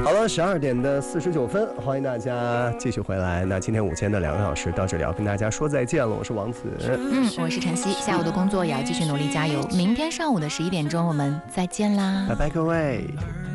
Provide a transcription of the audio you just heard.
好了，12:49，欢迎大家继续回来。那今天午间的2个小时到这里要跟大家说再见了，我是王子， 我是晨曦，下午的工作也要继续努力加油。明天上午的11点钟，我们再见啦， 拜拜各位。